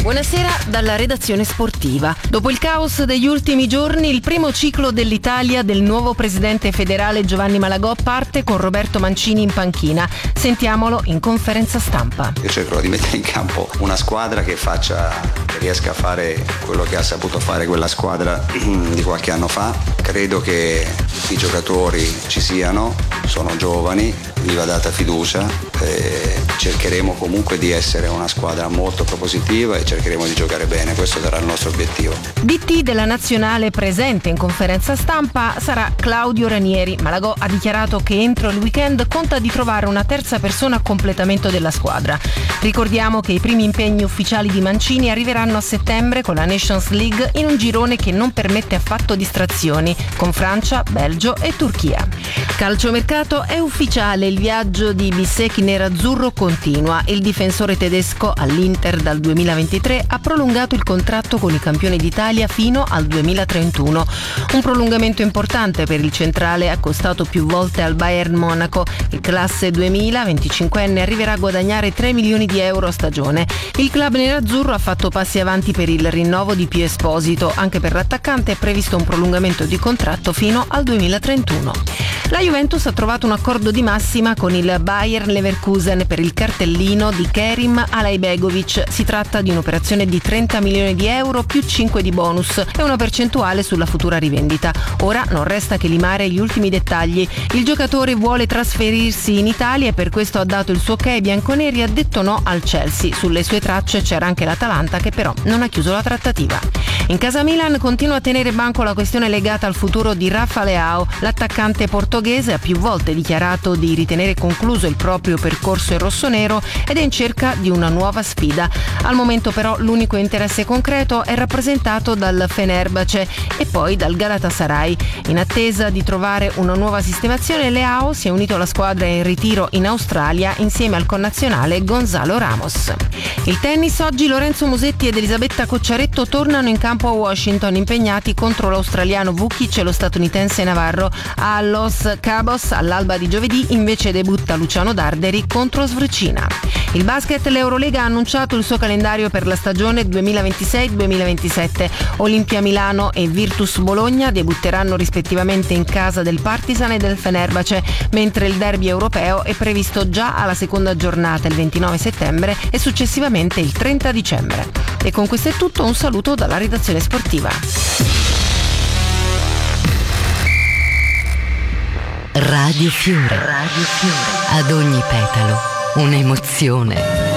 Buonasera dalla redazione sportiva. Dopo il caos degli ultimi giorni, il primo ciclo dell'Italia del nuovo presidente federale Giovanni Malagò parte con Roberto Mancini in panchina. Sentiamolo in conferenza stampa. Io cercherò di mettere in campo una squadra che riesca a fare quello che ha saputo fare quella squadra di qualche anno fa. Credo che i giocatori ci siano, sono giovani, gli va data fiducia, cercheremo comunque di essere una squadra molto propositiva e cercheremo di giocare bene, questo sarà il nostro obiettivo. DT della nazionale presente in conferenza stampa sarà Claudio Ranieri. Malagò ha dichiarato che entro il weekend conta di trovare una terza persona a completamento della squadra. Ricordiamo che i primi impegni ufficiali di Mancini arriveranno a settembre con la Nations League in un girone che non permette affatto distrazioni, con Francia, Belgio e Turchia. Calciomercato è ufficiale, il viaggio di Bissecchi nerazzurro continua. Il difensore tedesco all'Inter dal 2023 ha prolungato il contratto con i campioni d'Italia fino al 2031. Un prolungamento importante per il centrale accostato più volte al Bayern Monaco. Il classe 2000, 25enne, arriverà a guadagnare 3 milioni di euro a stagione. Il club nerazzurro ha fatto passi avanti per il rinnovo di Pio Esposito. Anche per l'attaccante è previsto un prolungamento di contratto fino al 2031. La Juventus ha trovato un accordo di massima con il Bayer Leverkusen per il cartellino di Kerim Alaibegovic. Si tratta di un'operazione di 30 milioni di euro più 5 di bonus e una percentuale sulla futura rivendita. Ora non resta che limare gli ultimi dettagli. Il giocatore vuole trasferirsi in Italia e per questo ha dato il suo ok ai bianconeri e ha detto no al Chelsea. Sulle sue tracce c'era anche l'Atalanta che però non ha chiuso la trattativa. In casa Milan continua a tenere banco la questione legata al futuro di Rafa Leao. L'attaccante portoghese ha più volte dichiarato di ritenere concluso il proprio percorso in rossonero ed è in cerca di una nuova sfida. Al momento però l'unico interesse concreto è rappresentato dal Fenerbahce e poi dal Galatasaray. In attesa di trovare una nuova sistemazione, Leao si è unito alla squadra in ritiro in Australia insieme al connazionale Gonzalo Ramos. Il tennis: oggi Lorenzo Musetti ed Elisabetta Cocciaretto tornano in campo a Washington, impegnati contro l'australiano Vukic e lo statunitense Navarro. A Los Cabos all'alba di giovedì invece debutta Luciano Darderi contro Svrcina. Il basket: l'Eurolega ha annunciato il suo calendario per la stagione 2026-2027. Olimpia Milano e Virtus Bologna debutteranno rispettivamente in casa del Partizan e del Fenerbahce, mentre il derby europeo è previsto già alla seconda giornata il 29 settembre e successivamente il 30 dicembre. E con questo è tutto, un saluto dalla redazione sportiva. Radio Fiore. Ad ogni petalo un'emozione.